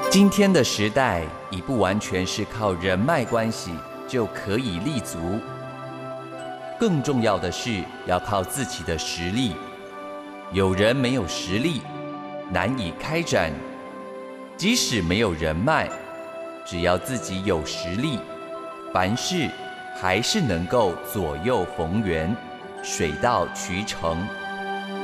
今天的时代已不完全是靠人脉关系就可以立足，更重要的是要靠自己的实力。有人没有实力，难以开展；即使没有人脉，只要自己有实力，凡事还是能够左右逢源，水到渠成。